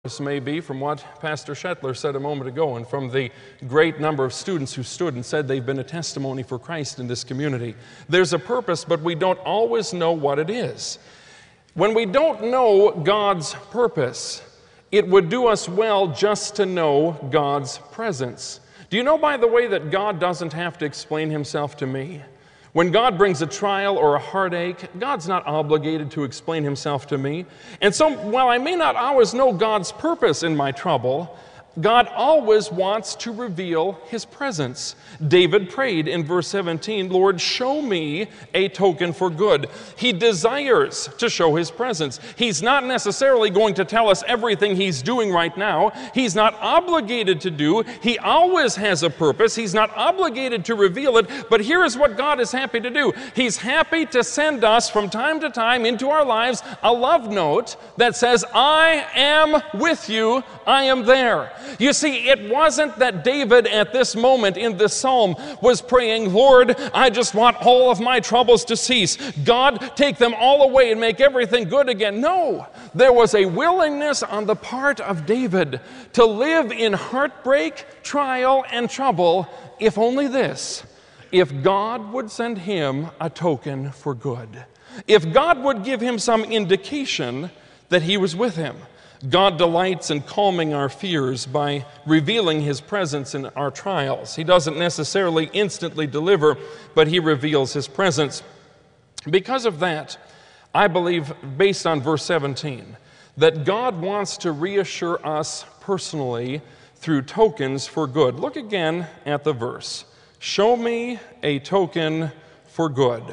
This may be from what Pastor Shetler said a moment ago and from the great number of students who stood and said they've been a testimony for Christ in this community. There's a purpose, but we don't always know what it is. When we don't know God's purpose, it would do us well just to know God's presence. Do you know, by the way, that God doesn't have to explain himself to me? When God brings a trial or a heartache, God's not obligated to explain himself to me. And so, while I may not always know God's purpose in my trouble, God always wants to reveal his presence. David prayed in verse 17, "Lord, show me a token for good." He desires to show his presence. He's not necessarily going to tell us everything he's doing right now. He's not obligated to do. He always has a purpose. He's not obligated to reveal it. But here is what God is happy to do. He's happy to send us from time to time into our lives a love note that says, "I am with you. I am there." You see, it wasn't that David at this moment in this psalm was praying, "Lord, I just want all of my troubles to cease. God, take them all away and make everything good again." No, there was a willingness on the part of David to live in heartbreak, trial, and trouble, if only this: if God would send him a token for good. If God would give him some indication that he was with him. God delights in calming our fears by revealing his presence in our trials. He doesn't necessarily instantly deliver, but he reveals his presence. Because of that, I believe, based on verse 17, that God wants to reassure us personally through tokens for good. Look again at the verse. Show me a token for good.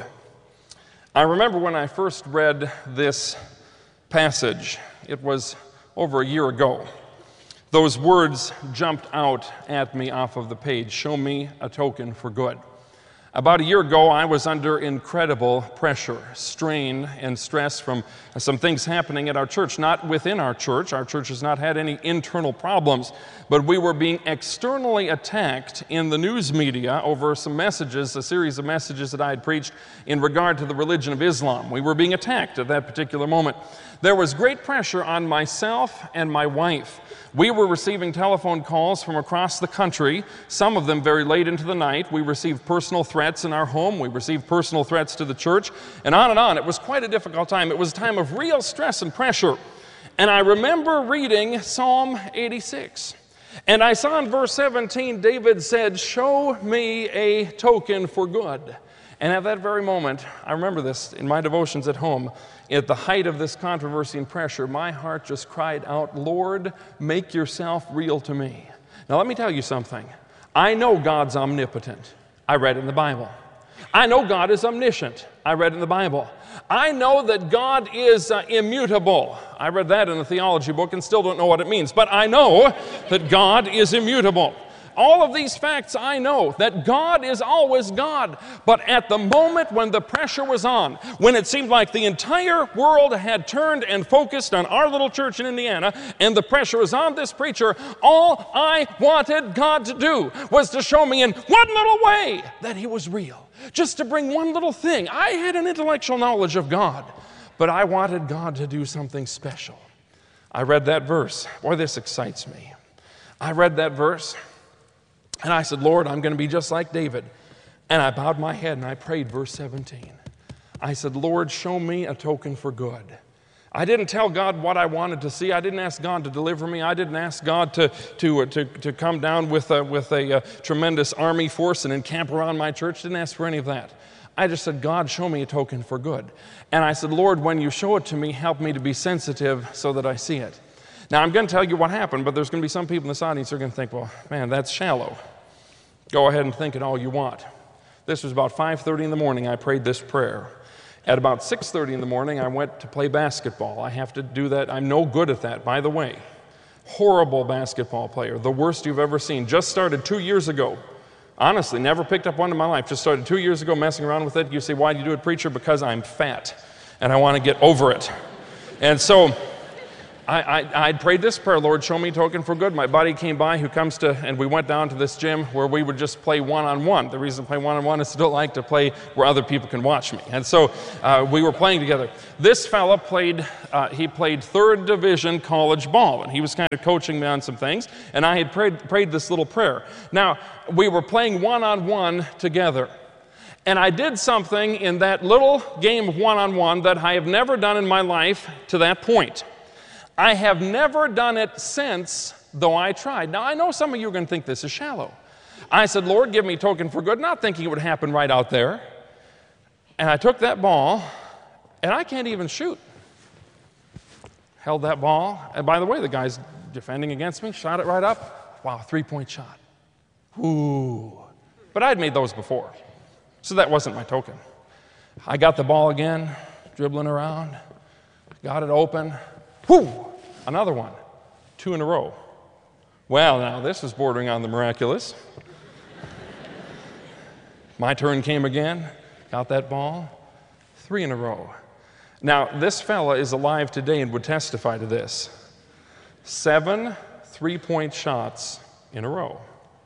I remember when I first read this passage. It was over a year ago. Those words jumped out at me off of the page. Show me a token for good. About a year ago, I was under incredible pressure, strain, and stress from some things happening at our church. Not within our church. Our church has not had any internal problems, but we were being externally attacked in the news media over some messages, a series of messages that I had preached in regard to the religion of Islam. We were being attacked at that particular moment. There was great pressure on myself and my wife. We were receiving telephone calls from across the country, some of them very late into the night. We received personal threats in our home. We received personal threats to the church, and on and on. It was quite a difficult time. It was a time of real stress and pressure. And I remember reading Psalm 86. And I saw in verse 17, David said, "Show me a token for good." And at that very moment, I remember this in my devotions at home, at the height of this controversy and pressure, my heart just cried out, "Lord, make yourself real to me." Now let me tell you something. I know God's omnipotent. I read in the Bible. I know God is omniscient. I read in the Bible. I know that God is immutable. I read that in a theology book and still don't know what it means, but I know that God is immutable. All of these facts I know, that God is always God. But at the moment when the pressure was on, when it seemed like the entire world had turned and focused on our little church in Indiana, and the pressure was on this preacher, all I wanted God to do was to show me in one little way that he was real. Just to bring one little thing. I had an intellectual knowledge of God, but I wanted God to do something special. I read that verse. Boy, this excites me. I read that verse. And I said, "Lord, I'm going to be just like David." And I bowed my head and I prayed verse 17. I said, "Lord, show me a token for good." I didn't tell God what I wanted to see. I didn't ask God to deliver me. I didn't ask God to come down with a tremendous army force and encamp around my church. Didn't ask for any of that. I just said, "God, show me a token for good." And I said, "Lord, when you show it to me, help me to be sensitive so that I see it." Now, I'm going to tell you what happened, but there's going to be some people in this audience who are going to think, "Well, man, that's shallow." Go ahead and think it all you want. This was about 5:30 in the morning. I prayed this prayer. At about 6:30 in the morning, I went to play basketball. I have to do that. I'm no good at that, by the way. Horrible basketball player, the worst you've ever seen. Just started 2 years ago. Honestly, never picked up one in my life. Just started 2 years ago messing around with it. You say, "Why do you do it, preacher?" Because I'm fat, and I want to get over it. And so I'd prayed this prayer, Lord, show me a token for good. My buddy came by and we went down to this gym where we would just play one-on-one. The reason I play one-on-one is I don't like to play where other people can watch me. And so we were playing together. This fella played 3rd Division college ball, and he was kind of coaching me on some things, and I had prayed this little prayer. Now, we were playing one-on-one together. And I did something in that little game of one-on-one that I have never done in my life to that point. I have never done it since, though I tried. Now, I know some of you are going to think this is shallow. I said, Lord, give me a token for good, not thinking it would happen right out there. And I took that ball, and I can't even shoot. Held that ball, and by the way, the guy's defending against me, shot it right up. Wow, 3-point shot. Ooh. But I'd made those before, so that wasn't my token. I got the ball again, dribbling around, got it open. Whoo! Another one. 2 in a row. Well, now this is bordering on the miraculous. My turn came again, got that ball, 3 in a row. Now, this fella is alive today and would testify to this. 7 3-point shots in a row.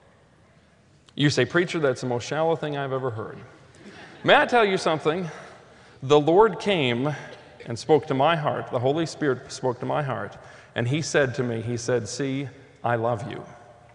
You say, preacher, that's the most shallow thing I've ever heard. May I tell you something? The Lord came and spoke to my heart. The Holy Spirit spoke to my heart. And he said to me, he said, see, I love you.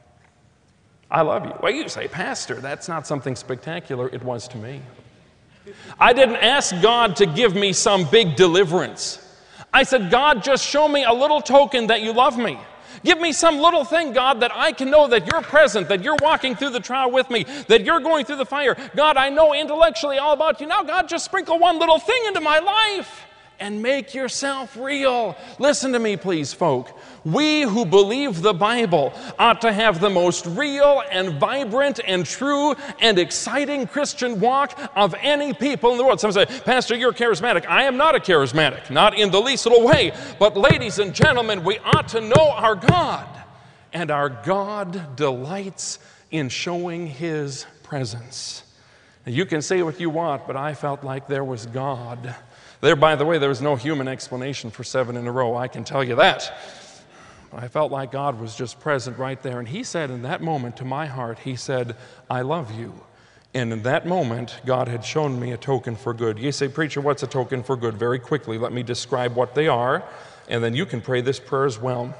I love you. Well, you say, Pastor, that's not something spectacular. It was to me. I didn't ask God to give me some big deliverance. I said, God, just show me a little token that you love me. Give me some little thing, God, that I can know that you're present, that you're walking through the trial with me, that you're going through the fire. God, I know intellectually all about you. Now, God, just sprinkle one little thing into my life and make yourself real. Listen to me, please, folk. We who believe the Bible ought to have the most real and vibrant and true and exciting Christian walk of any people in the world. Some say, Pastor, you're charismatic. I am not a charismatic, not in the least little way. But ladies and gentlemen, we ought to know our God. And our God delights in showing his presence. And you can say what you want, but I felt like there was God. There, by the way, there was no human explanation for 7 in a row, I can tell you that. I felt like God was just present right there. And he said in that moment to my heart, he said, I love you. And in that moment, God had shown me a token for good. You say, preacher, what's a token for good? Very quickly, let me describe what they are, and then you can pray this prayer as well.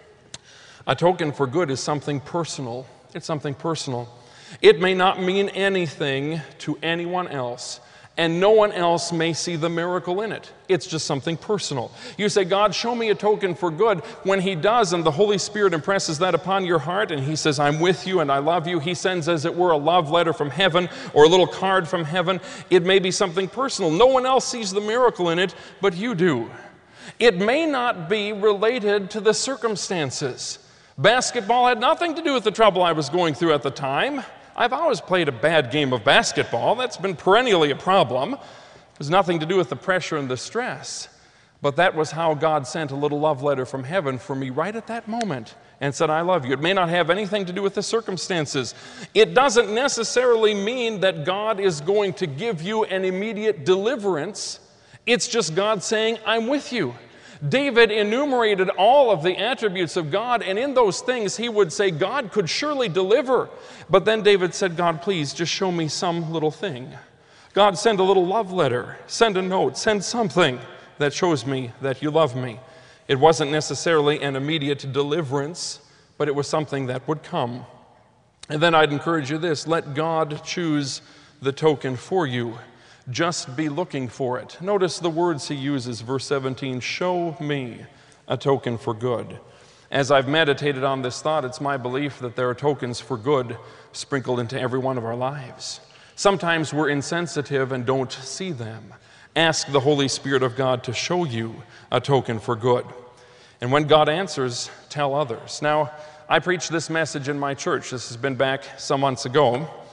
A token for good is something personal. It's something personal. It may not mean anything to anyone else, and no one else may see the miracle in it. It's just something personal. You say, God, show me a token for good. When he does, and the Holy Spirit impresses that upon your heart, and he says, I'm with you and I love you, he sends, as it were, a love letter from heaven or a little card from heaven. It may be something personal. No one else sees the miracle in it, but you do. It may not be related to the circumstances. Basketball had nothing to do with the trouble I was going through at the time. I've always played a bad game of basketball. That's been perennially a problem. It has nothing to do with the pressure and the stress. But that was how God sent a little love letter from heaven for me right at that moment and said, I love you. It may not have anything to do with the circumstances. It doesn't necessarily mean that God is going to give you an immediate deliverance. It's just God saying, I'm with you. David enumerated all of the attributes of God, and in those things he would say, God could surely deliver. But then David said, God, please just show me some little thing. God, send a little love letter, send a note, send something that shows me that you love me. It wasn't necessarily an immediate deliverance, but it was something that would come. And then I'd encourage you this, let God choose the token for you. Just be looking for it. Notice the words he uses, verse 17, show me a token for good. As I've meditated on this thought, it's my belief that there are tokens for good sprinkled into every one of our lives. Sometimes we're insensitive and don't see them. Ask the Holy Spirit of God to show you a token for good. And when God answers, tell others. Now, I preached this message in my church. This has been back some months ago.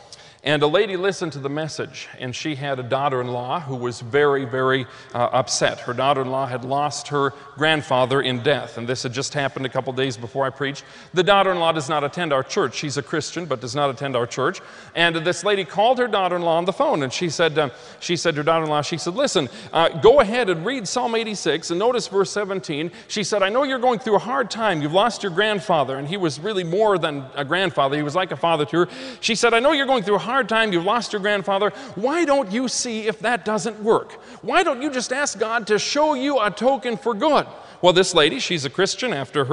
And a lady listened to the message, and she had a daughter-in-law who was very, very upset. Her daughter-in-law had lost her grandfather in death, and this had just happened a couple days before I preached. The daughter-in-law does not attend our church. She's a Christian, but does not attend our church. And this lady called her daughter-in-law on the phone, and she said to her daughter-in-law, she said, listen, go ahead and read Psalm 86, and notice verse 17. She said, I know you're going through a hard time. You've lost your grandfather, and he was really more than a grandfather. He was like a father to her. She said, I know you're going through a hard time, you've lost your grandfather. Why don't you see if that doesn't work? Why don't you just ask God to show you a token for good? Well, this lady, she's a Christian. After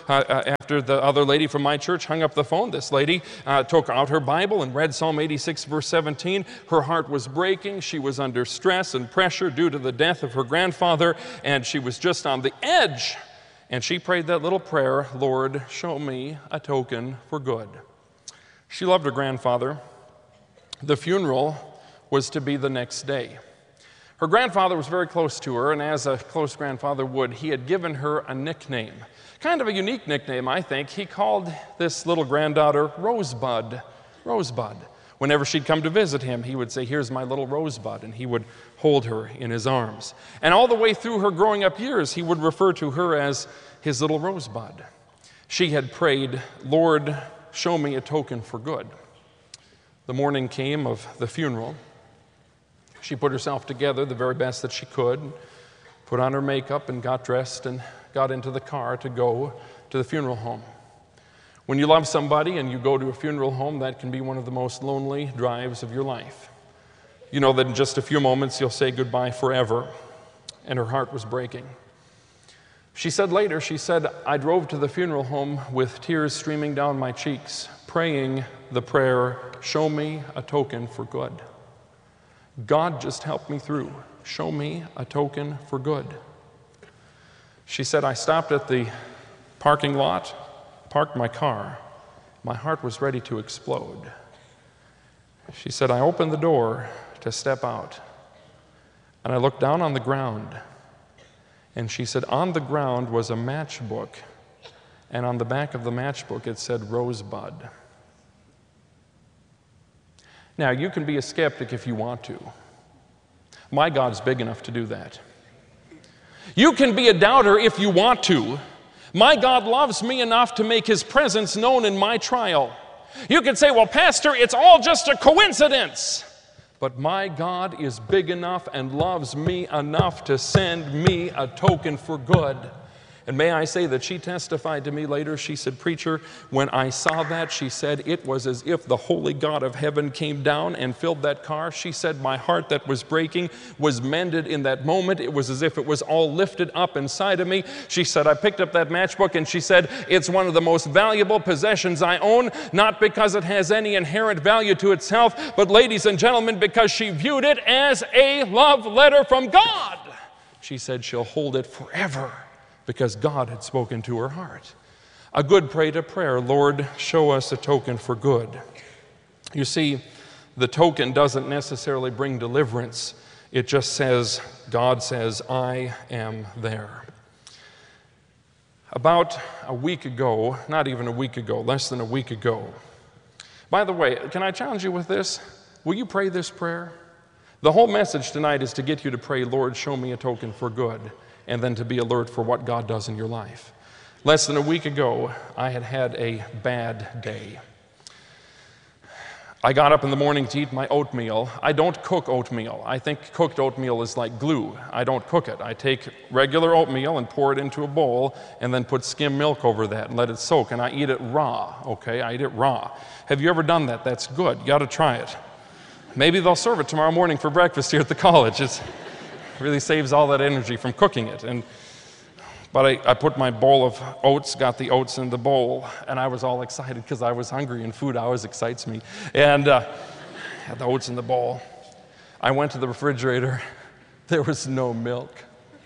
the other lady from my church hung up the phone, this lady took out her Bible and read Psalm 86, verse 17. Her heart was breaking. She was under stress and pressure due to the death of her grandfather, and she was just on the edge. And she prayed that little prayer, Lord, show me a token for good. She loved her grandfather. The funeral was to be the next day. Her grandfather was very close to her, and as a close grandfather would, he had given her a nickname. Kind of a unique nickname, I think. He called this little granddaughter Rosebud. Rosebud. Whenever she'd come to visit him, he would say, here's my little Rosebud, and he would hold her in his arms. And all the way through her growing up years, he would refer to her as his little Rosebud. She had prayed, Lord, show me a token for good. The morning came of the funeral. She put herself together the very best that she could, put on her makeup and got dressed and got into the car to go to the funeral home. When you love somebody and you go to a funeral home, that can be one of the most lonely drives of your life. You know that in just a few moments you'll say goodbye forever, and her heart was breaking. She said later, I drove to the funeral home with tears streaming down my cheeks, praying the prayer, show me a token for good. God, just help me through. Show me a token for good. She said, I stopped at the parking lot, parked my car. My heart was ready to explode. She said, I opened the door to step out, and I looked down on the ground, and she said, on the ground was a matchbook, and on the back of the matchbook it said Rosebud. Now, you can be a skeptic if you want to. My God's big enough to do that. You can be a doubter if you want to. My God loves me enough to make His presence known in my trial. You can say, well, Pastor, it's all just a coincidence. But my God is big enough and loves me enough to send me a token for good. And may I say that she testified to me later, she said, preacher, when I saw that, she said, it was as if the holy God of heaven came down and filled that car. She said, my heart that was breaking was mended in that moment. It was as if it was all lifted up inside of me. She said, I picked up that matchbook, and she said, it's one of the most valuable possessions I own, not because it has any inherent value to itself, but ladies and gentlemen, because she viewed it as a love letter from God. She said she'll hold it forever, because God had spoken to her heart. A good prayed a prayer, Lord, show us a token for good. You see, the token doesn't necessarily bring deliverance. It just says, God says, I am there. About a week ago, not even a week ago, less than a week ago. By the way, can I challenge you with this? Will you pray this prayer? The whole message tonight is to get you to pray, Lord, show me a token for good, and then to be alert for what God does in your life. Less than a week ago, I had a bad day. I got up in the morning to eat my oatmeal. I don't cook oatmeal. I think cooked oatmeal is like glue. I don't cook it. I take regular oatmeal and pour it into a bowl and then put skim milk over that and let it soak, and I eat it raw, okay? I eat it raw. Have you ever done that? That's good. You got to try it. Maybe they'll serve it tomorrow morning for breakfast here at the college. It really saves all that energy from cooking it. But I put my bowl of oats, got the oats in the bowl, and I was all excited because I was hungry, and food always excites me. And had the oats in the bowl. I went to the refrigerator. There was no milk.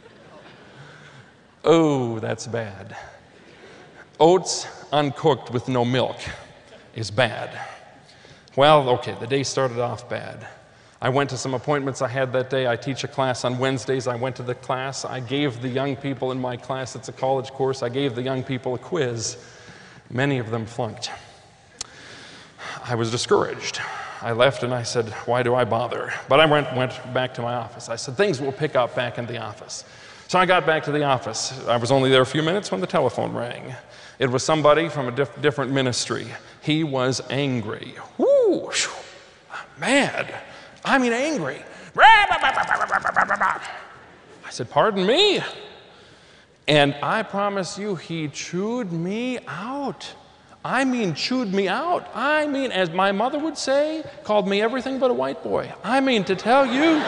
Oh, that's bad. Oats uncooked with no milk is bad. Well, okay, the day started off bad. I went to some appointments I had that day. I teach a class on Wednesdays. I went to the class. I gave the young people in my class, it's a college course, I gave the young people a quiz. Many of them flunked. I was discouraged. I left and I said, why do I bother? But I went back to my office. I said, things will pick up back in the office. So I got back to the office. I was only there a few minutes when the telephone rang. It was somebody from a different ministry. He was angry. Woo! Mad. I mean angry. I said, pardon me? And I promise you, he chewed me out. I mean, chewed me out. I mean, as my mother would say, called me everything but a white boy. I mean, to tell you,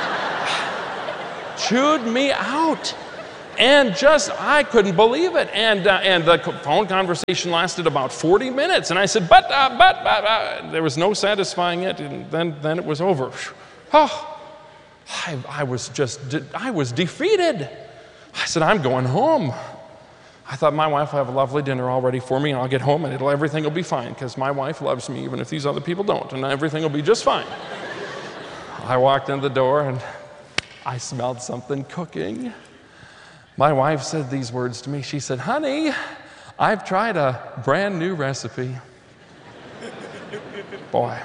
chewed me out. And I couldn't believe it. And the phone conversation lasted about 40 minutes. And I said, but, there was no satisfying it. And then it was over. Oh, I was defeated. I said, I'm going home. I thought my wife will have a lovely dinner all ready for me, and I'll get home, and everything will be fine, because my wife loves me, even if these other people don't, and everything will be just fine. I walked in the door, and I smelled something cooking. My wife said these words to me. She said, honey, I've tried a brand new recipe. Boy,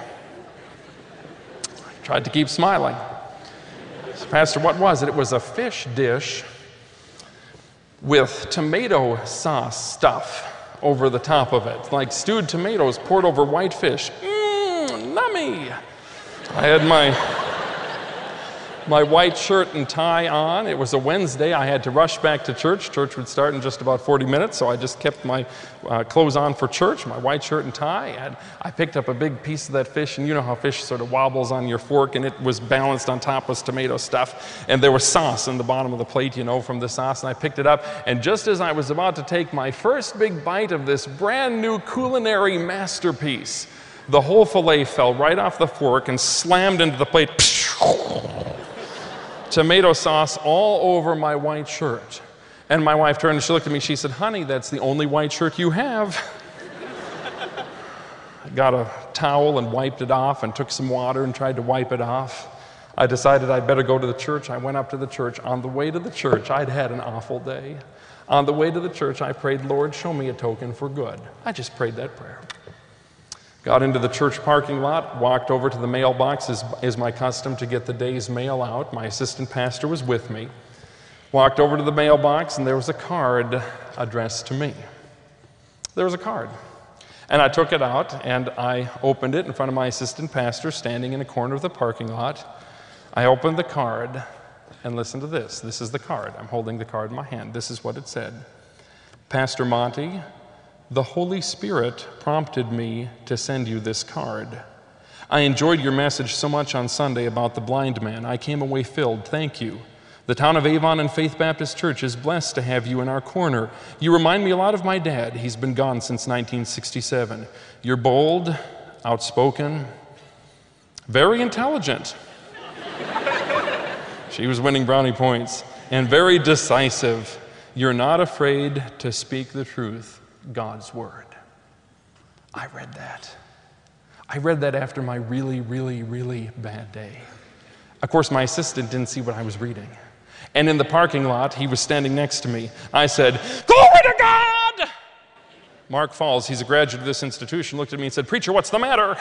I tried to keep smiling. Pastor, what was it? It was a fish dish with tomato sauce stuff over the top of it, like stewed tomatoes poured over white fish. Nummy! I had my white shirt and tie on. It was a Wednesday. I had to rush back to church. Church would start in just about 40 minutes, so I just kept my clothes on for church, my white shirt and tie. And I picked up a big piece of that fish, and you know how fish sort of wobbles on your fork, and it was balanced on top with tomato stuff. And there was sauce in the bottom of the plate, you know, from the sauce, and I picked it up. And just as I was about to take my first big bite of this brand new culinary masterpiece, the whole fillet fell right off the fork and slammed into the plate. Tomato sauce all over my white shirt. And my wife turned and she looked at me, she said, honey, that's the only white shirt you have. I got a towel and wiped it off and took some water and tried to wipe it off. I decided I'd better go to the church. I went up to the church. On the way to the church, I'd had an awful day. On the way to the church, I prayed, Lord, show me a token for good. I just prayed that prayer. Got into the church parking lot, walked over to the mailbox, as is my custom, to get the day's mail out. My assistant pastor was with me. Walked over to the mailbox, and there was a card addressed to me. There was a card. And I took it out, and I opened it in front of my assistant pastor, standing in a corner of the parking lot. I opened the card, and listen to this. This is the card. I'm holding the card in my hand. This is what it said. Pastor Monty, the Holy Spirit prompted me to send you this card. I enjoyed your message so much on Sunday about the blind man. I came away filled. Thank you. The town of Avon and Faith Baptist Church is blessed to have you in our corner. You remind me a lot of my dad. He's been gone since 1967. You're bold, outspoken, very intelligent. She was winning brownie points. And very decisive. You're not afraid to speak the truth. God's word. I read that. I read that after my really, really, really bad day. Of course, my assistant didn't see what I was reading. And in the parking lot, he was standing next to me. I said, "Glory to God!" Mark Falls, he's a graduate of this institution, looked at me and said, "Preacher, what's the matter?"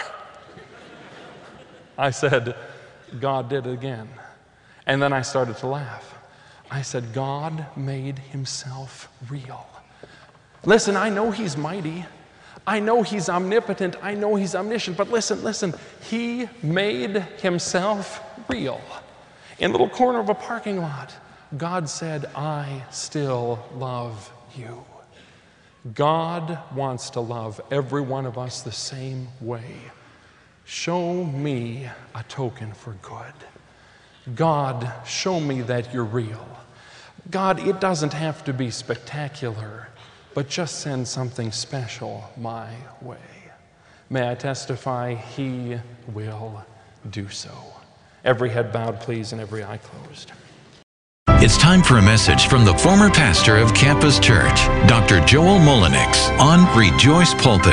I said, "God did it again." And then I started to laugh. I said, God made himself real. Listen, I know he's mighty. I know he's omnipotent. I know he's omniscient. But listen, he made himself real. In a little corner of a parking lot, God said, I still love you. God wants to love every one of us the same way. Show me a token for good. God, show me that you're real. God, it doesn't have to be spectacular, but just send something special my way. May I testify, he will do so. Every head bowed, please, and every eye closed. It's time for a message from the former pastor of Campus Church, Dr. Joel Mullenix, on Rejoice Pulpit.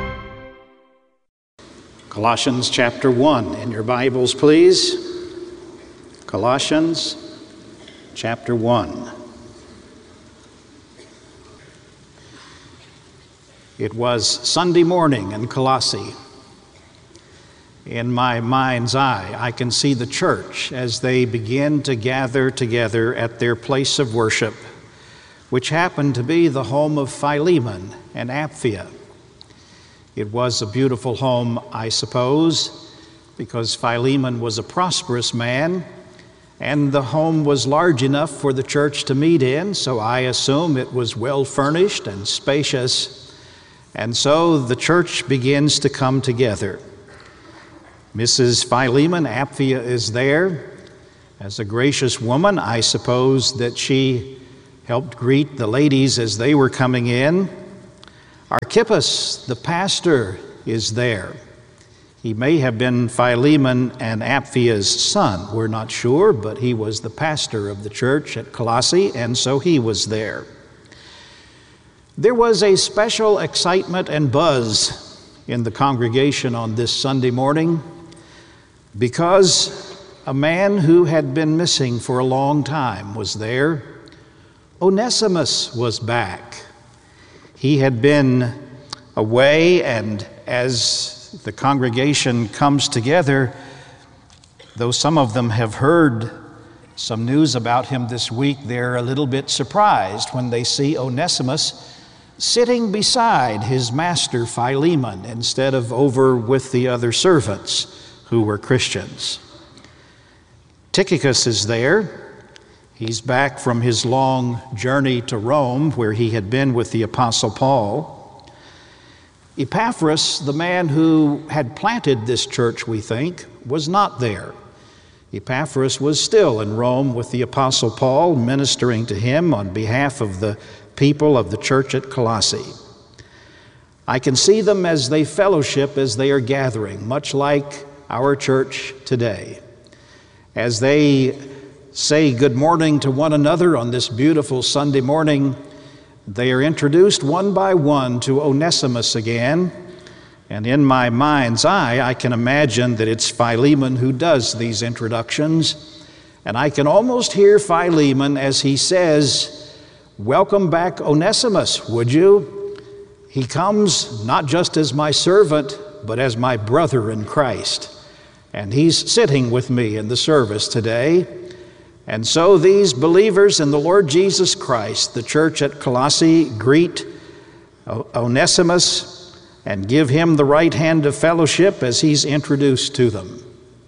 Colossians chapter 1 in your Bibles, please. Colossians chapter 1. It was Sunday morning in Colossae, In my mind's eye, I can see the church as they begin to gather together at their place of worship, which happened to be the home of Philemon and Apphia. It was a beautiful home, I suppose, because Philemon was a prosperous man, and the home was large enough for the church to meet in, so I assume it was well furnished and spacious. And so the church begins to come together. Mrs. Philemon Apphia is there. As a gracious woman, I suppose that she helped greet the ladies as they were coming in. Archippus, the pastor, is there. He may have been Philemon and Appia's son. We're not sure, but he was the pastor of the church at Colossae, and so he was there. There was a special excitement and buzz in the congregation on this Sunday morning because a man who had been missing for a long time was there. Onesimus was back. He had been away, and as the congregation comes together, though some of them have heard some news about him this week, they're a little bit surprised when they see Onesimus sitting beside his master Philemon instead of over with the other servants who were Christians. Tychicus is there. He's back from his long journey to Rome, where he had been with the Apostle Paul. Epaphras, the man who had planted this church, we think, was not there. Epaphras was still in Rome with the Apostle Paul, ministering to him on behalf of the people of the church at Colossae. I can see them as they fellowship, as they are gathering, much like our church today. As they say good morning to one another on this beautiful Sunday morning, they are introduced one by one to Onesimus again. And in my mind's eye, I can imagine that it's Philemon who does these introductions. And I can almost hear Philemon as he says, "Welcome back, Onesimus, would you? He comes not just as my servant, but as my brother in Christ. And he's sitting with me in the service today." And so these believers in the Lord Jesus Christ, the church at Colossae, greet Onesimus and give him the right hand of fellowship as he's introduced to them.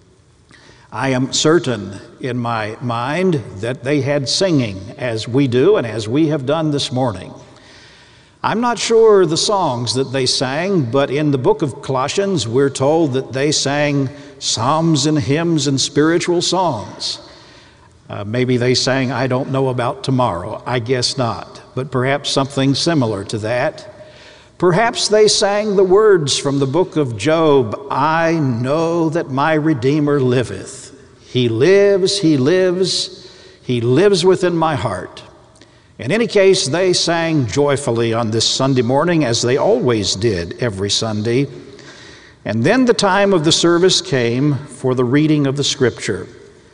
I am certain in my mind that they had singing as we do and as we have done this morning. I'm not sure the songs that they sang, but in the book of Colossians, we're told that they sang psalms and hymns and spiritual songs. Maybe they sang, "I don't know about tomorrow." I guess not, but perhaps something similar to that. Perhaps they sang the words from the book of Job, "I know that my Redeemer liveth. He lives, he lives, he lives within my heart." In any case, they sang joyfully on this Sunday morning, as they always did every Sunday. And then the time of the service came for the reading of the Scripture.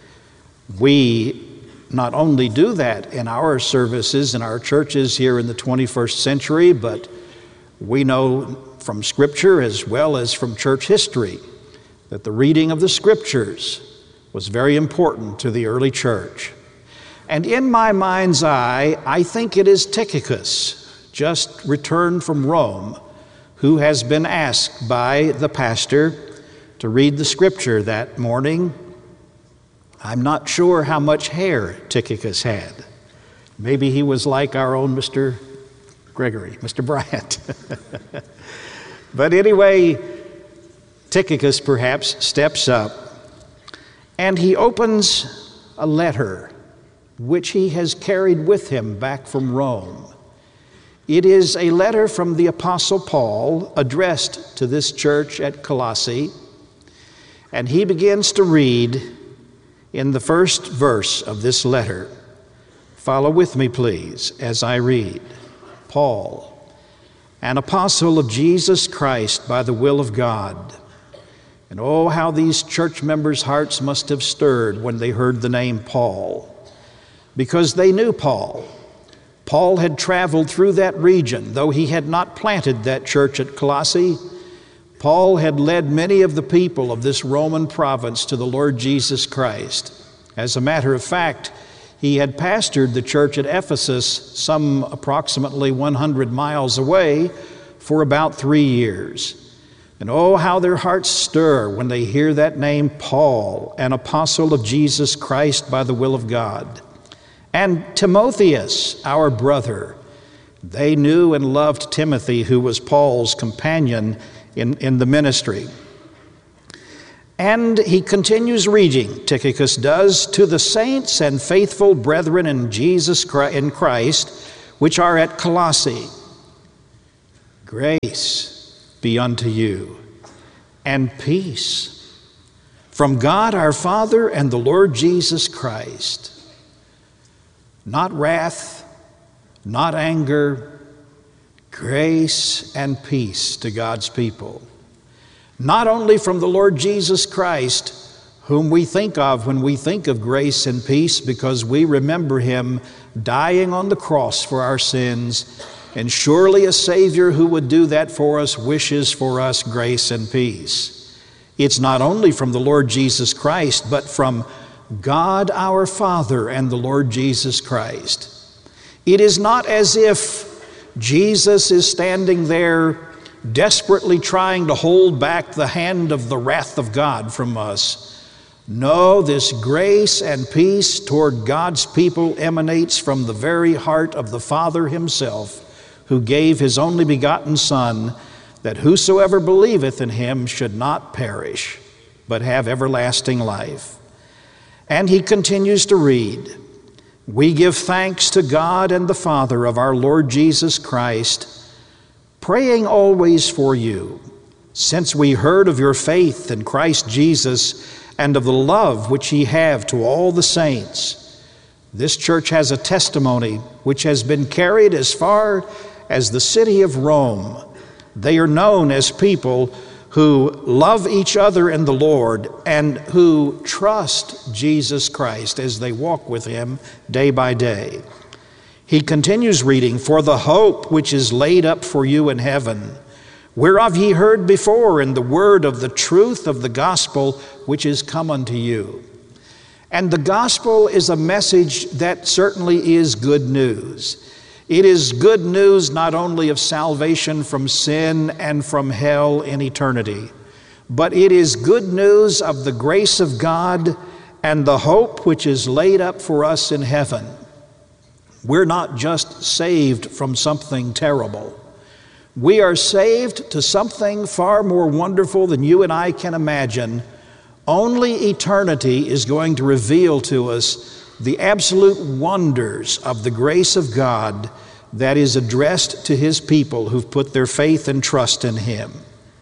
We not only do that in our services in our churches here in the 21st century, but we know from Scripture as well as from church history that the reading of the Scriptures was very important to the early church. And in my mind's eye, I think it is Tychicus, just returned from Rome, who has been asked by the pastor to read the Scripture that morning. I'm not sure how much hair Tychicus had. Maybe he was like our own Mr. Gregory, Mr. Bryant. But anyway, Tychicus perhaps steps up and he opens a letter which he has carried with him back from Rome. It is a letter from the Apostle Paul addressed to this church at Colossae, and he begins to read in the first verse of this letter. Follow with me, please, as I read. Paul, an apostle of Jesus Christ by the will of God. And oh, how these church members' hearts must have stirred when they heard the name Paul, because they knew Paul. Paul had traveled through that region, though he had not planted that church at Colossae. Paul had led many of the people of this Roman province to the Lord Jesus Christ. As a matter of fact, he had pastored the church at Ephesus, some approximately 100 miles away, for about 3 years. And oh, how their hearts stir when they hear that name, Paul, an apostle of Jesus Christ by the will of God. And Timotheus, our brother. They knew and loved Timothy, who was Paul's companion in the ministry. And he continues reading, Tychicus does, to the saints and faithful brethren in Christ, which are at Colossae. Grace be unto you, and peace from God our Father and the Lord Jesus Christ. Not wrath, not anger, grace and peace to God's people. Not only from the Lord Jesus Christ, whom we think of when we think of grace and peace, because we remember him dying on the cross for our sins, and surely a Savior who would do that for us wishes for us grace and peace. It's not only from the Lord Jesus Christ, but from God our Father and the Lord Jesus Christ. It is not as if Jesus is standing there desperately trying to hold back the hand of the wrath of God from us. No, this grace and peace toward God's people emanates from the very heart of the Father himself, who gave his only begotten Son, that whosoever believeth in him should not perish, but have everlasting life. And he continues to read, we give thanks to God and the Father of our Lord Jesus Christ, praying always for you, since we heard of your faith in Christ Jesus and of the love which ye have to all the saints. This church has a testimony which has been carried as far as the city of Rome. They are known as people who love each other in the Lord and who trust Jesus Christ as they walk with him day by day. He continues reading, for the hope which is laid up for you in heaven, whereof ye heard before in the word of the truth of the gospel which is come unto you. And the gospel is a message that certainly is good news. It is good news not only of salvation from sin and from hell in eternity, but it is good news of the grace of God and the hope which is laid up for us in heaven. We're not just saved from something terrible. We are saved to something far more wonderful than you and I can imagine. Only eternity is going to reveal to us the absolute wonders of the grace of God that is addressed to his people who've put their faith and trust in him.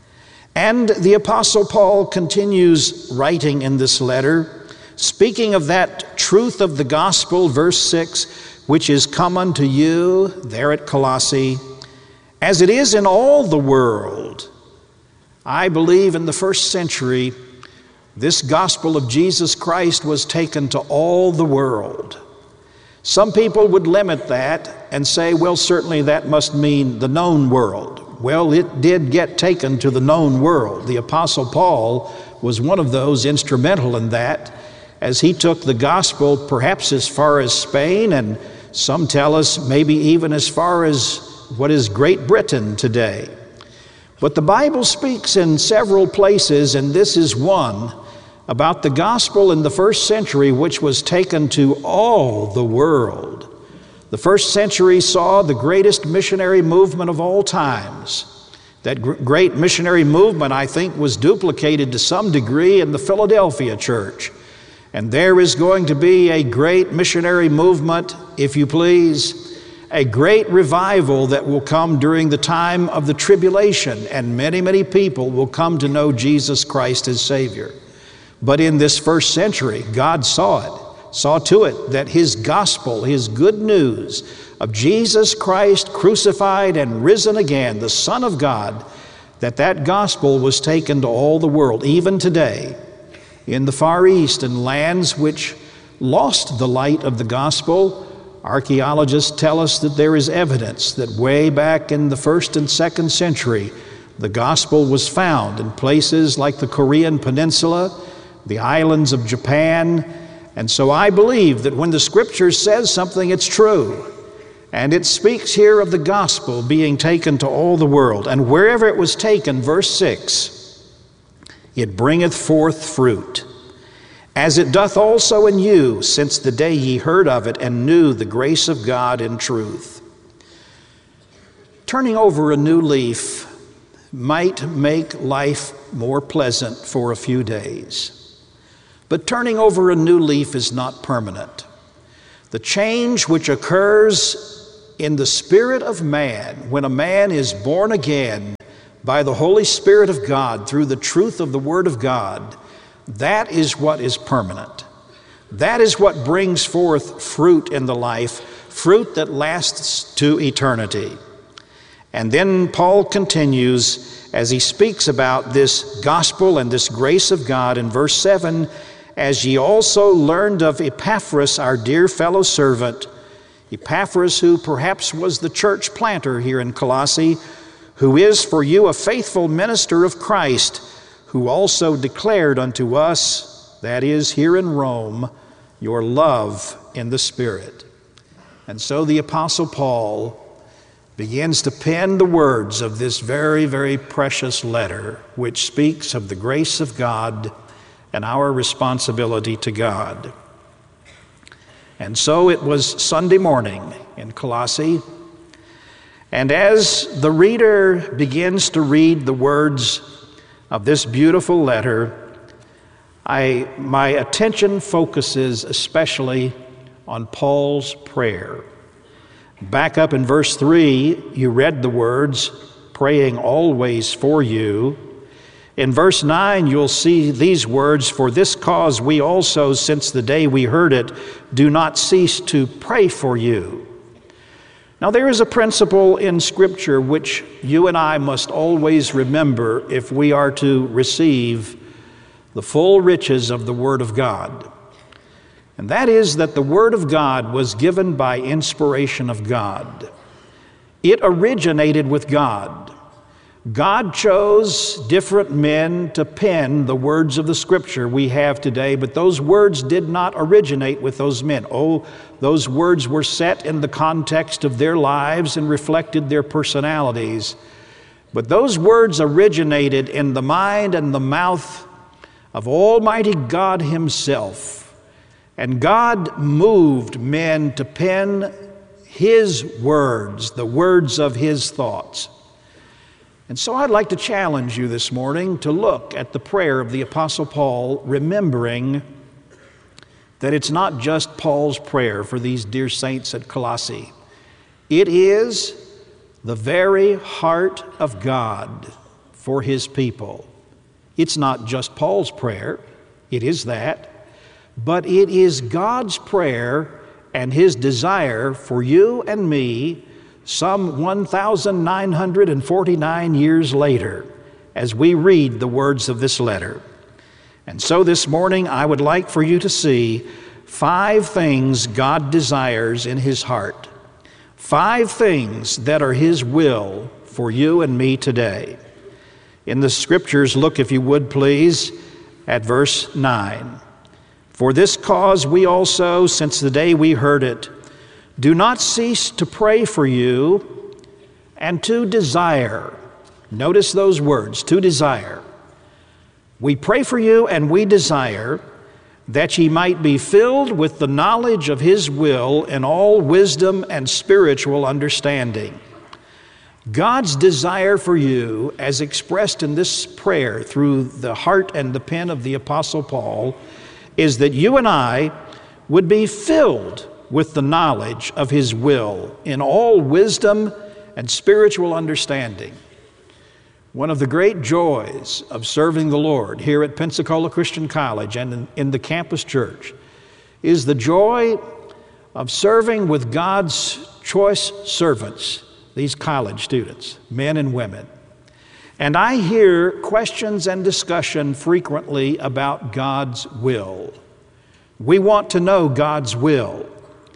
And the Apostle Paul continues writing in this letter, speaking of that truth of the gospel, verse 6, which is come unto you there at Colossae, as it is in all the world. I believe in the first century, this gospel of Jesus Christ was taken to all the world. Some people would limit that and say, well, certainly that must mean the known world. Well, it did get taken to the known world. The Apostle Paul was one of those instrumental in that, as he took the gospel perhaps as far as Spain, and some tell us maybe even as far as what is Great Britain today. But the Bible speaks in several places, and this is one, about the gospel in the first century, which was taken to all the world. The first century saw the greatest missionary movement of all times. That great missionary movement, I think, was duplicated to some degree in the Philadelphia church. And there is going to be a great missionary movement, if you please, a great revival that will come during the time of the tribulation, and many, many people will come to know Jesus Christ as Savior. But in this first century, God saw to it that his gospel, his good news of Jesus Christ crucified and risen again, the Son of God, that gospel was taken to all the world, even today. In the Far East and lands which lost the light of the gospel, archaeologists tell us that there is evidence that way back in the 1st and 2nd century, The gospel was found in places like the Korean Peninsula, the islands of Japan, and so I believe that when the Scripture says something, it's true. And it speaks here of the gospel being taken to all the world. And wherever it was taken, verse 6, it bringeth forth fruit, as it doth also in you, since the day ye heard of it and knew the grace of God in truth. Turning over a new leaf might make life more pleasant for a few days. But turning over a new leaf is not permanent. The change which occurs in the spirit of man when a man is born again by the Holy Spirit of God through the truth of the Word of God, that is what is permanent. That is what brings forth fruit in the life, fruit that lasts to eternity. And then Paul continues as he speaks about this gospel and this grace of God in verse 7, as ye also learned of Epaphras, our dear fellow servant, Epaphras, who perhaps was the church planter here in Colossae, who is for you a faithful minister of Christ, who also declared unto us, that is, here in Rome, your love in the Spirit. And so the Apostle Paul begins to pen the words of this very, very precious letter, which speaks of the grace of God and our responsibility to God. And so it was Sunday morning in Colossae, and as the reader begins to read the words of this beautiful letter, my attention focuses especially on Paul's prayer. Back up in verse 3, you read the words, praying always for you. In verse 9, you'll see these words, for this cause we also, since the day we heard it, do not cease to pray for you. Now there is a principle in Scripture which you and I must always remember if we are to receive the full riches of the Word of God. And that is that the Word of God was given by inspiration of God. It originated with God. God chose different men to pen the words of the Scripture we have today, but those words did not originate with those men. Oh, those words were set in the context of their lives and reflected their personalities. But those words originated in the mind and the mouth of Almighty God Himself. And God moved men to pen His words, the words of His thoughts. And so I'd like to challenge you this morning to look at the prayer of the Apostle Paul, remembering that it's not just Paul's prayer for these dear saints at Colossae. It is the very heart of God for His people. It's not just Paul's prayer, it is that, but it is God's prayer and His desire for you and me some 1,949 years later, as we read the words of this letter. And so this morning, I would like for you to see 5 things God desires in His heart. 5 things that are His will for you and me today. In the Scriptures, look, if you would please, at verse 9. For this cause we also, since the day we heard it, do not cease to pray for you and to desire. Notice those words, to desire. We pray for you and we desire that ye might be filled with the knowledge of His will in all wisdom and spiritual understanding. God's desire for you, as expressed in this prayer through the heart and the pen of the Apostle Paul, is that you and I would be filled with the knowledge of His will in all wisdom and spiritual understanding. One of the great joys of serving the Lord here at Pensacola Christian College and in the campus church is the joy of serving with God's choice servants, these college students, men and women. And I hear questions and discussion frequently about God's will. We want to know God's will.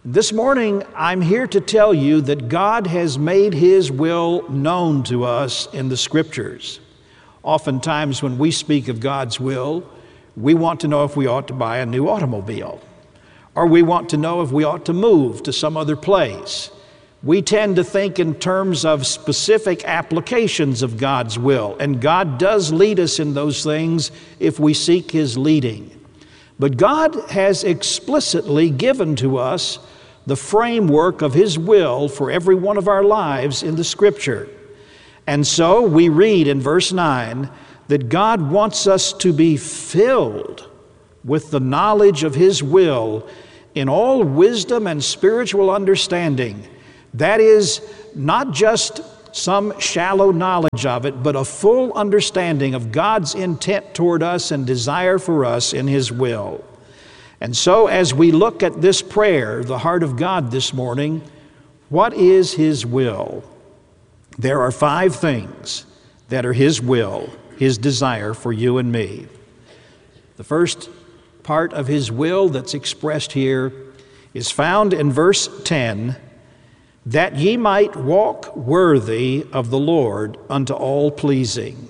This morning, I'm here to tell you that God has made His will known to us in the Scriptures. Oftentimes, when we speak of God's will, we want to know if we ought to buy a new automobile, or we want to know if we ought to move to some other place. We tend to think in terms of specific applications of God's will, and God does lead us in those things if we seek His leading. But God has explicitly given to us the framework of His will for every one of our lives in the Scripture. And so we read in verse 9 that God wants us to be filled with the knowledge of His will in all wisdom and spiritual understanding. That is, not just some shallow knowledge of it, but a full understanding of God's intent toward us and desire for us in His will. And so as we look at this prayer, the heart of God this morning, what is His will? There are 5 things that are His will, His desire for you and me. The first part of His will that's expressed here is found in verse 10, that ye might walk worthy of the Lord unto all pleasing.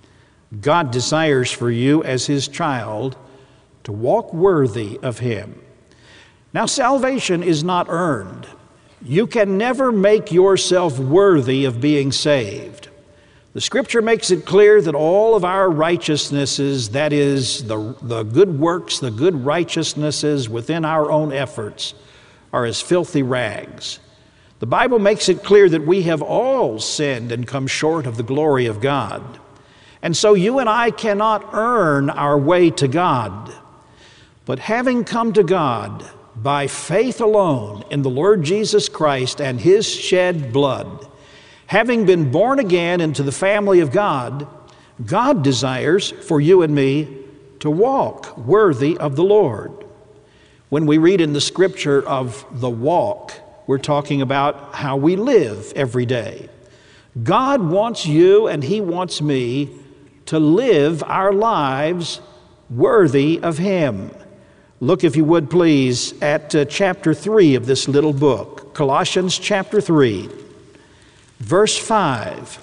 God desires for you as His child to walk worthy of Him. Now, salvation is not earned. You can never make yourself worthy of being saved. The Scripture makes it clear that all of our righteousnesses, that is, the good works, the good righteousnesses within our own efforts, are as filthy rags. The Bible makes it clear that we have all sinned and come short of the glory of God. And so you and I cannot earn our way to God. But having come to God by faith alone in the Lord Jesus Christ and His shed blood, having been born again into the family of God, God desires for you and me to walk worthy of the Lord. When we read in the Scripture of the walk, we're talking about how we live every day. God wants you and He wants me to live our lives worthy of Him. Look, if you would please, at chapter 3 of this little book, Colossians chapter 3, verse 5.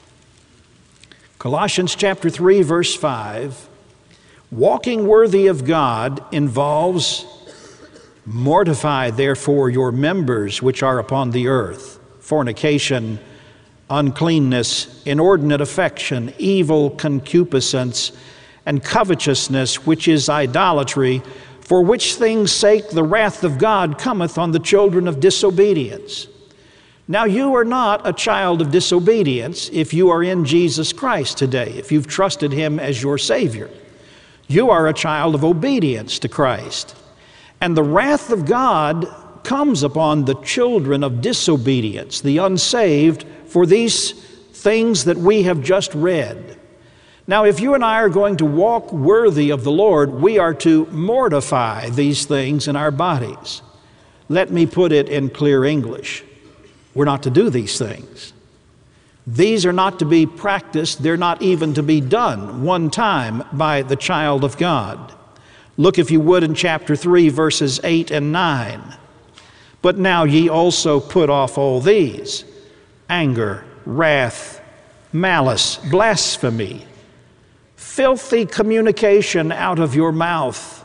Colossians chapter 3, verse 5. Walking worthy of God involves, mortify therefore your members which are upon the earth, fornication, uncleanness, inordinate affection, evil concupiscence, and covetousness, which is idolatry, for which things' sake the wrath of God cometh on the children of disobedience. Now you are not a child of disobedience if you are in Jesus Christ today, if you've trusted Him as your Savior. You are a child of obedience to Christ. And the wrath of God comes upon the children of disobedience, the unsaved, for these things that we have just read. Now, if you and I are going to walk worthy of the Lord, we are to mortify these things in our bodies. Let me put it in clear English. We're not to do these things. These are not to be practiced. They're not even to be done one time by the child of God. Look, if you would, in chapter 3, verses 8 and 9. But now ye also put off all these: anger, wrath, malice, blasphemy, filthy communication out of your mouth.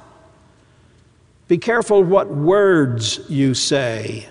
Be careful what words you say.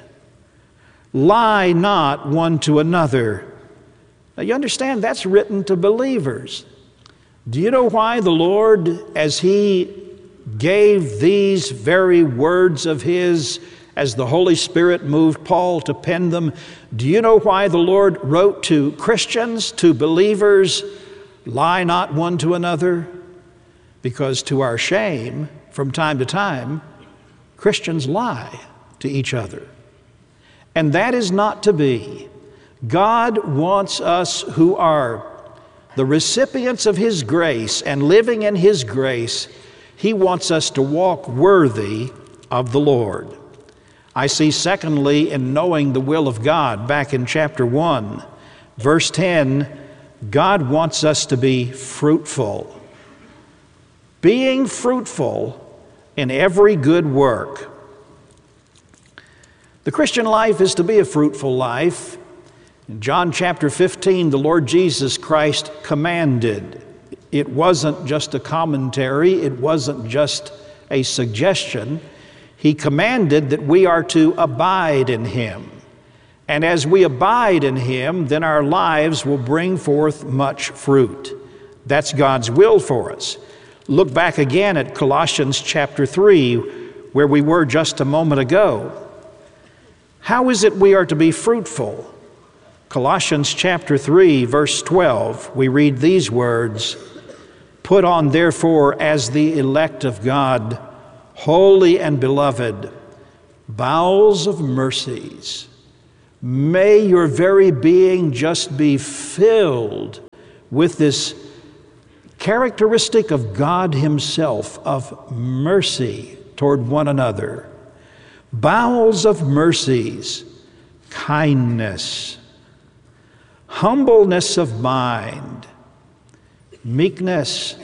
Lie not one to another. Now you understand that's written to believers. Do you know why the Lord, as He gave these very words of His, as the Holy Spirit moved Paul to pen them, do you know why the Lord wrote to Christians, to believers, lie not one to another? Because to our shame, from time to time, Christians lie to each other. And that is not to be. God wants us who are the recipients of His grace and living in His grace, He wants us to walk worthy of the Lord. I see, secondly, in knowing the will of God, back in chapter 1, verse 10, God wants us to be fruitful. Being fruitful in every good work. The Christian life is to be a fruitful life. In John chapter 15, the Lord Jesus Christ commanded. It wasn't just a commentary, it wasn't just a suggestion. He commanded that we are to abide in Him. And as we abide in Him, then our lives will bring forth much fruit. That's God's will for us. Look back again at Colossians chapter 3, where we were just a moment ago. How is it we are to be fruitful? Colossians chapter 3, verse 12, we read these words, "Put on therefore as the elect of God, holy and beloved, bowels of mercies." May your very being just be filled with this characteristic of God Himself, of mercy toward one another. Bowels of mercies, kindness, humbleness of mind, meekness,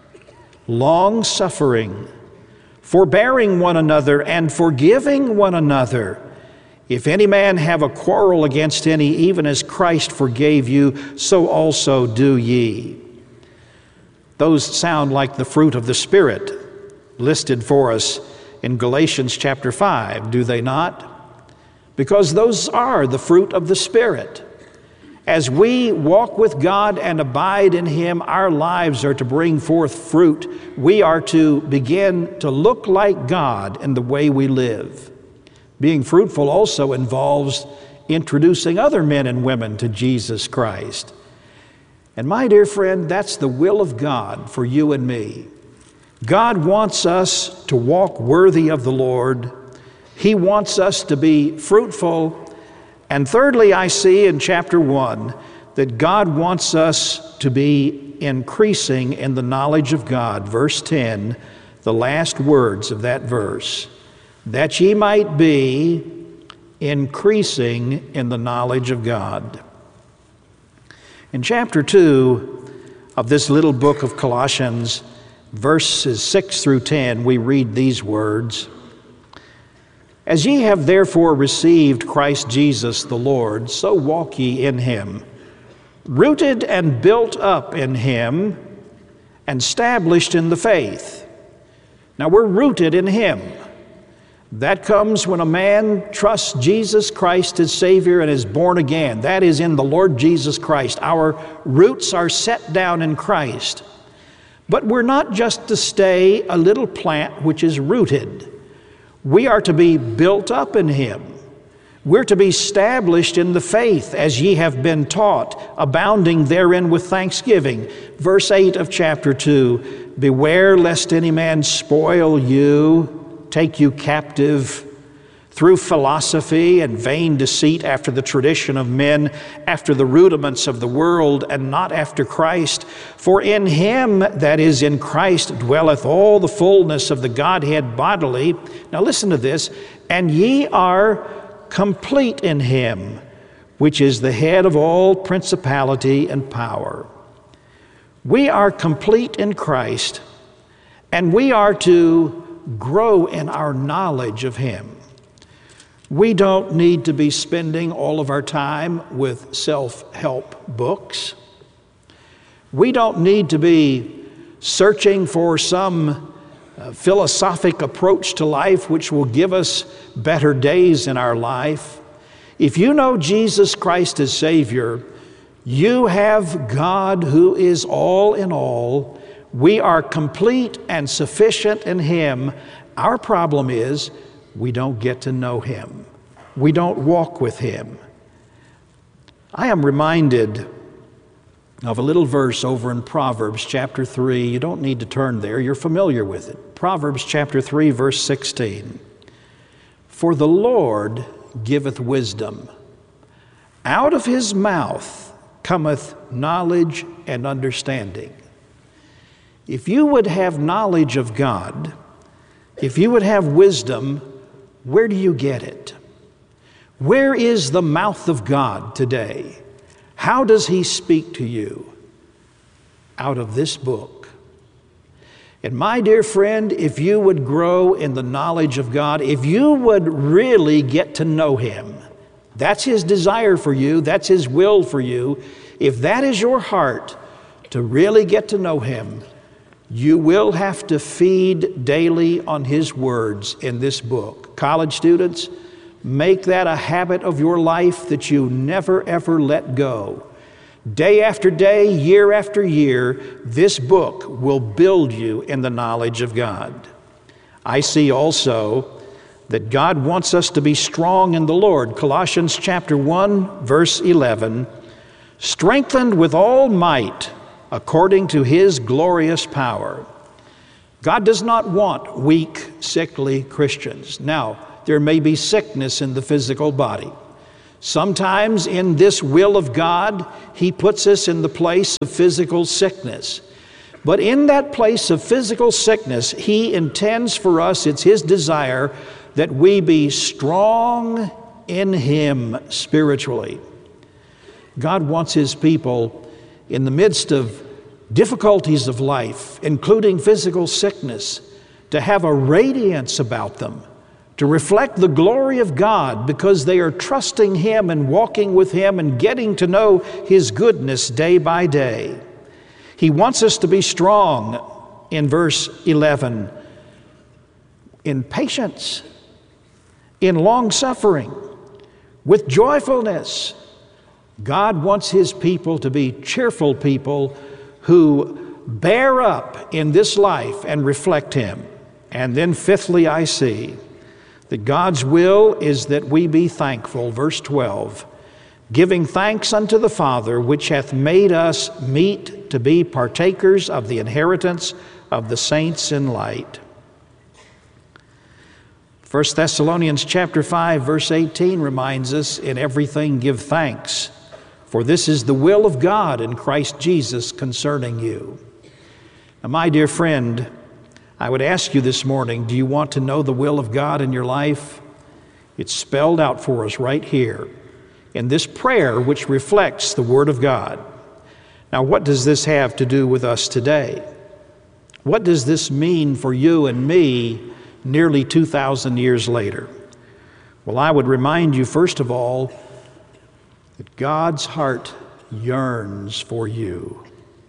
long-suffering, forbearing one another and forgiving one another. If any man have a quarrel against any, even as Christ forgave you, so also do ye. Those sound like the fruit of the Spirit listed for us in Galatians chapter 5, do they not? Because those are the fruit of the Spirit. As we walk with God and abide in Him, our lives are to bring forth fruit. We are to begin to look like God in the way we live. Being fruitful also involves introducing other men and women to Jesus Christ. And my dear friend, that's the will of God for you and me. God wants us to walk worthy of the Lord. He wants us to be fruitful. And thirdly, I see in chapter 1 that God wants us to be increasing in the knowledge of God. Verse 10, the last words of that verse, that ye might be increasing in the knowledge of God. In chapter 2 of this little book of Colossians, verses 6 through 10, we read these words, "As ye have therefore received Christ Jesus the Lord, so walk ye in Him, rooted and built up in Him, and established in the faith." Now we're rooted in Him. That comes when a man trusts Jesus Christ as Savior and is born again. That is in the Lord Jesus Christ. Our roots are set down in Christ. But we're not just to stay a little plant which is rooted. We are to be built up in Him. We're to be established in the faith as ye have been taught, abounding therein with thanksgiving. Verse 8 of chapter 2, "Beware lest any man spoil you, take you captive through philosophy and vain deceit after the tradition of men, after the rudiments of the world, and not after Christ. For in Him, that is in Christ, dwelleth all the fullness of the Godhead bodily." Now listen to this, "And ye are complete in Him, which is the head of all principality and power." We are complete in Christ, and we are to grow in our knowledge of Him. We don't need to be spending all of our time with self-help books. We don't need to be searching for some philosophic approach to life which will give us better days in our life. If you know Jesus Christ as Savior, you have God who is all in all. We are complete and sufficient in Him. Our problem is we don't get to know Him. We don't walk with Him. I am reminded of a little verse over in Proverbs chapter 3. You don't need to turn there. You're familiar with it. Proverbs chapter 3, verse 16. "For the Lord giveth wisdom. Out of His mouth cometh knowledge and understanding." If you would have knowledge of God, if you would have wisdom, where do you get it? Where is the mouth of God today? How does He speak to you? Out of this book. And my dear friend, if you would grow in the knowledge of God, if you would really get to know Him, that's His desire for you, that's His will for you. If that is your heart, to really get to know Him, you will have to feed daily on His words in this book. College students, make that a habit of your life that you never ever let go. Day after day, year after year, this book will build you in the knowledge of God. I see also that God wants us to be strong in the Lord. Colossians chapter 1, verse 11, strengthened with all might according to His glorious power. God does not want weak, sickly Christians. Now, there may be sickness in the physical body. Sometimes in this will of God, He puts us in the place of physical sickness. But in that place of physical sickness, He intends for us, it's His desire, that we be strong in Him spiritually. God wants His people in the midst of difficulties of life, including physical sickness, to have a radiance about them, to reflect the glory of God because they are trusting Him and walking with Him and getting to know His goodness day by day. He wants us to be strong in verse 11, in patience, in long-suffering, with joyfulness. God wants His people to be cheerful people who bear up in this life and reflect Him. And then fifthly, I see that God's will is that we be thankful. Verse 12, giving thanks unto the Father, which hath made us meet to be partakers of the inheritance of the saints in light. 1 Thessalonians chapter 5, verse 18 reminds us, in everything give thanks, for this is the will of God in Christ Jesus concerning you. Now, my dear friend, I would ask you this morning, do you want to know the will of God in your life? It's spelled out for us right here in this prayer which reflects the Word of God. Now, what does this have to do with us today? What does this mean for you and me nearly 2,000 years later? Well, I would remind you, first of all, that God's heart yearns for you.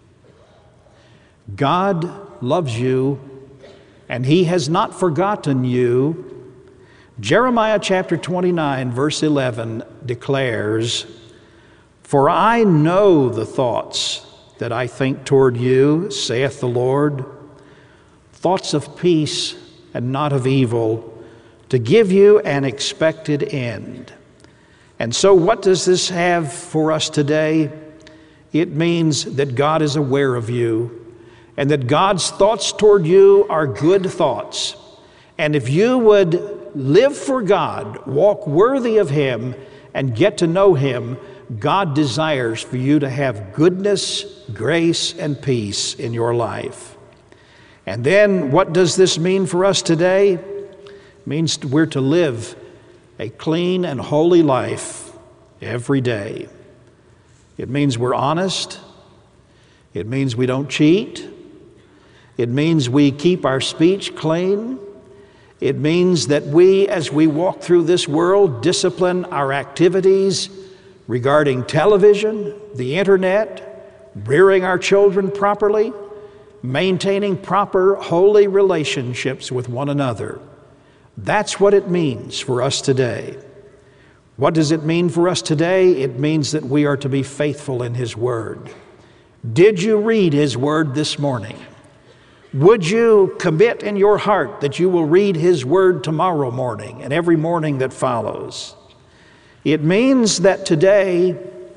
God loves you, and He has not forgotten you. Jeremiah chapter 29, verse 11 declares, for I know the thoughts that I think toward you, saith the Lord, thoughts of peace and not of evil, to give you an expected end. And so what does this have for us today? It means that God is aware of you, and that God's thoughts toward you are good thoughts. And if you would live for God, walk worthy of Him, and get to know Him, God desires for you to have goodness, grace, and peace in your life. And then what does this mean for us today? It means we're to live a clean and holy life every day. It means we're honest. It means we don't cheat. It means we keep our speech clean. It means that we, as we walk through this world, discipline our activities regarding television, the internet, rearing our children properly, maintaining proper, holy relationships with one another. That's what it means for us today. What does it mean for us today? It means that we are to be faithful in His Word. Did you read His Word this morning? Would you commit in your heart that you will read His Word tomorrow morning and every morning that follows? It means that today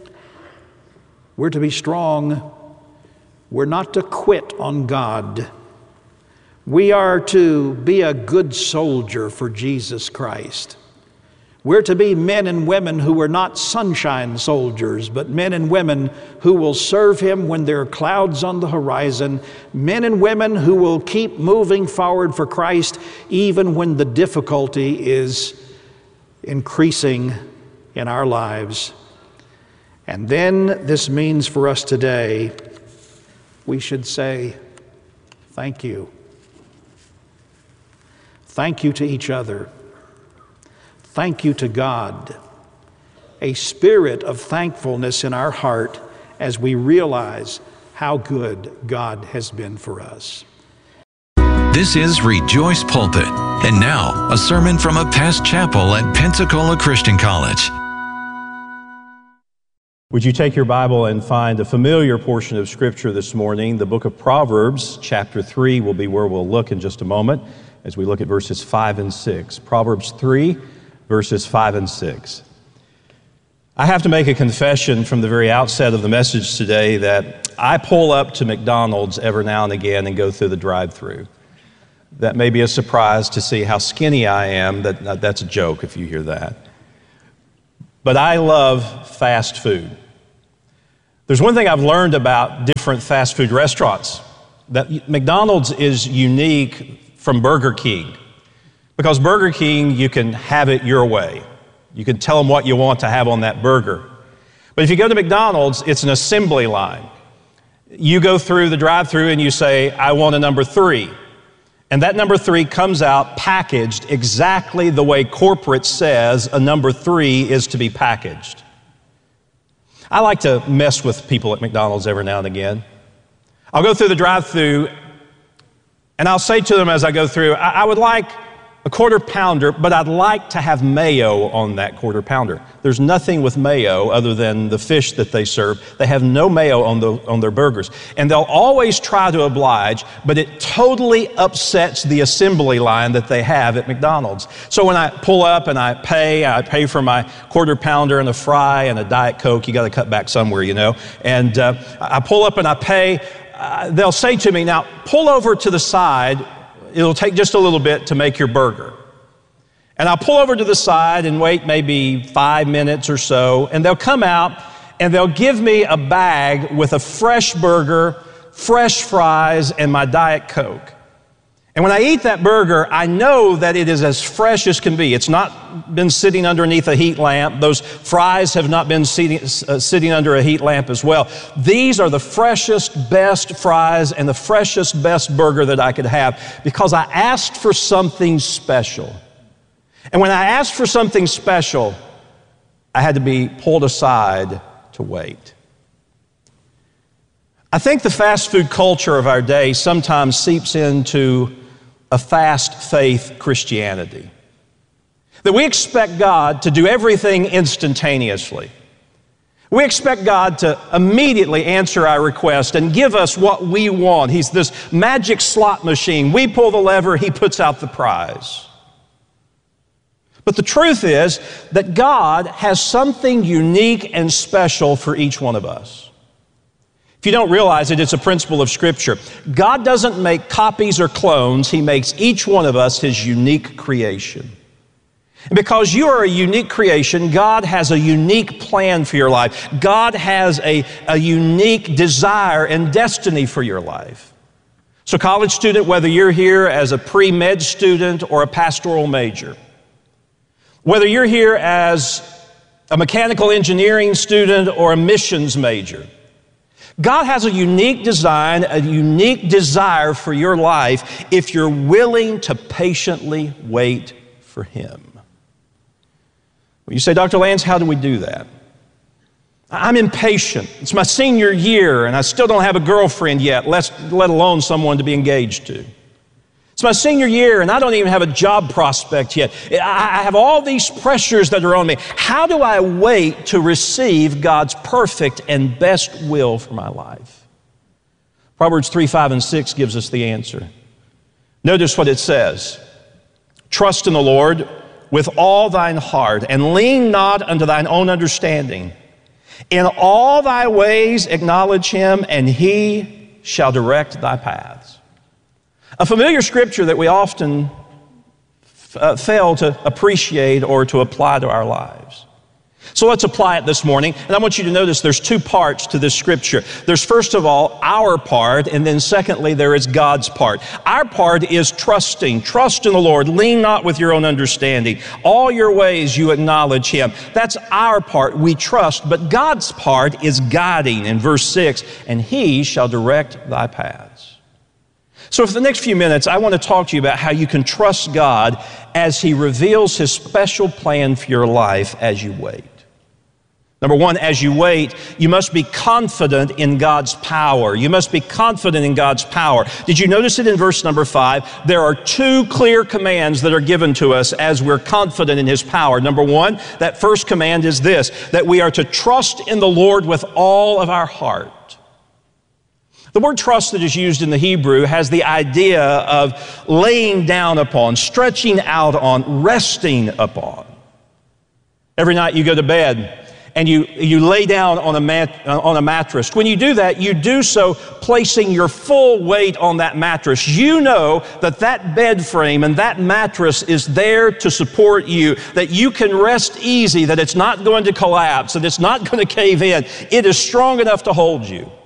we're to be strong. We're not to quit on God. We are to be a good soldier for Jesus Christ. We're to be men and women who are not sunshine soldiers, but men and women who will serve Him when there are clouds on the horizon, men and women who will keep moving forward for Christ even when the difficulty is increasing in our lives. And then this means for us today, we should say, thank you. Thank you to each other. Thank you to God. A spirit of thankfulness in our heart as we realize how good God has been for us. This is Rejoice Pulpit. And now, a sermon from a past chapel at Pensacola Christian College. Would you take your Bible and find a familiar portion of Scripture this morning? The book of Proverbs, chapter 3, will be where we'll look in just a moment as we look at verses 5 and 6. Proverbs 3, verses 5 and 6. I have to make a confession from the very outset of the message today that I pull up to McDonald's every now and again and go through the drive-thru. That may be a surprise to see how skinny I am. That's a joke if you hear that. But I love fast food. There's one thing I've learned about different fast food restaurants, that McDonald's is unique from Burger King. Because Burger King, you can have it your way. You can tell them what you want to have on that burger. But if you go to McDonald's, it's an assembly line. You go through the drive-thru and you say, I want a number 3. And that number 3 comes out packaged exactly the way corporate says a number 3 is to be packaged. I like to mess with people at McDonald's every now and again. I'll go through the drive-thru and I'll say to them as I go through, I would like a quarter pounder, but I'd like to have mayo on that quarter pounder. There's nothing with mayo other than the fish that they serve. They have no mayo on their burgers. And they'll always try to oblige, but it totally upsets the assembly line that they have at McDonald's. So when I pull up and I pay for my quarter pounder and a fry and a Diet Coke. You got to cut back somewhere, you know. And I pull up and I pay. They'll say to me, now pull over to the side. It'll take just a little bit to make your burger. And I'll pull over to the side and wait maybe 5 minutes or so, and they'll come out and they'll give me a bag with a fresh burger, fresh fries, and my Diet Coke. And when I eat that burger, I know that it is as fresh as can be. It's not been sitting underneath a heat lamp. Those fries have not been sitting under a heat lamp as well. These are the freshest, best fries and the freshest, best burger that I could have because I asked for something special. And when I asked for something special, I had to be pulled aside to wait. I think the fast food culture of our day sometimes seeps into a fast faith Christianity. That we expect God to do everything instantaneously. We expect God to immediately answer our request and give us what we want. He's this magic slot machine. We pull the lever, He puts out the prize. But the truth is that God has something unique and special for each one of us. If you don't realize it, it's a principle of Scripture. God doesn't make copies or clones. He makes each one of us His unique creation. And because you are a unique creation, God has a unique plan for your life. God has a unique desire and destiny for your life. So college student, whether you're here as a pre-med student or a pastoral major, whether you're here as a mechanical engineering student or a missions major, God has a unique design, a unique desire for your life if you're willing to patiently wait for Him. Well, you say, Dr. Lance, how do we do that? I'm impatient. It's my senior year and I still don't have a girlfriend yet, let alone someone to be engaged to. It's my senior year and I don't even have a job prospect yet. I have all these pressures that are on me. How do I wait to receive God's perfect and best will for my life? Proverbs 3, 5, and 6 gives us the answer. Notice what it says. Trust in the Lord with all thine heart and lean not unto thine own understanding. In all thy ways acknowledge Him and He shall direct thy paths. A familiar scripture that we often fail to appreciate or to apply to our lives. So let's apply it this morning. And I want you to notice there's two parts to this scripture. There's first of all our part, and then secondly there is God's part. Our part is trusting. Trust in the Lord. Lean not with your own understanding. All your ways you acknowledge Him. That's our part. We trust. But God's part is guiding in verse 6, and He shall direct thy paths. So for the next few minutes, I want to talk to you about how you can trust God as He reveals His special plan for your life as you wait. Number one, as you wait, you must be confident in God's power. You must be confident in God's power. Did you notice it in verse number 5? There are two clear commands that are given to us as we're confident in His power. Number one, that first command is this, that we are to trust in the Lord with all of our heart. The word trust that is used in the Hebrew has the idea of laying down upon, stretching out on, resting upon. Every night you go to bed, and you lay down on a mattress. When you do that, you do so placing your full weight on that mattress. You know that that bed frame and that mattress is there to support you, that you can rest easy, that it's not going to collapse, that it's not going to cave in. It is strong enough to hold you.